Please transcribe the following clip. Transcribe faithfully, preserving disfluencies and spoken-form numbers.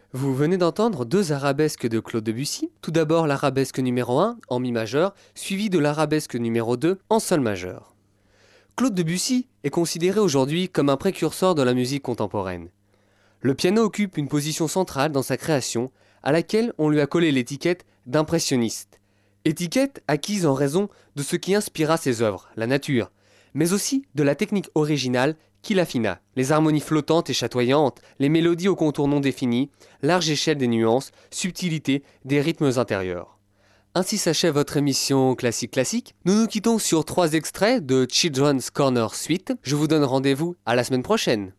Vous venez d'entendre deux arabesques de Claude Debussy. Tout d'abord l'arabesque numéro un en mi majeur, suivi de l'arabesque numéro deux en sol majeur. Claude Debussy est considéré aujourd'hui comme un précurseur de la musique contemporaine. Le piano occupe une position centrale dans sa création, à laquelle on lui a collé l'étiquette d'impressionniste. Étiquette acquise en raison de ce qui inspira ses œuvres, la nature, mais aussi de la technique originale qui l'affina. Les harmonies flottantes et chatoyantes, les mélodies aux contours non définis, large échelle des nuances, subtilité des rythmes intérieurs. Ainsi s'achève votre émission Classique Classique. Nous nous quittons sur trois extraits de Children's Corner Suite. Je vous donne rendez-vous à la semaine prochaine.